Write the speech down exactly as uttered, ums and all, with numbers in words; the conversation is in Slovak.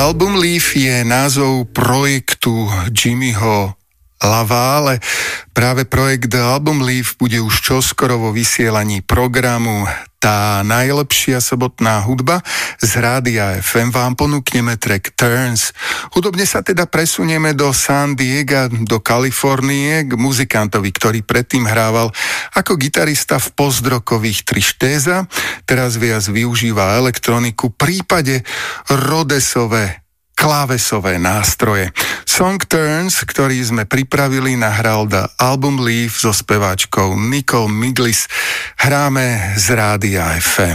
Album Leaf je názov projektu Jimmyho Lava, ale práve projekt Album Leaf bude už čoskoro vo vysielaní programu. Tá najlepšia sobotná hudba z rádia ef em vám ponúkneme track Turns. Hudobne sa teda presunieme do San Diega, do Kalifornie, k muzikantovi, ktorý predtým hrával ako gitarista v postrokových Tristeza, teraz viac využíva elektroniku, prípade Rhodesové klávesové nástroje. Song Turns, ktorý sme pripravili, nahral The Album Leaf so speváčkou Nicole Miglis. Hráme z rádia ef em.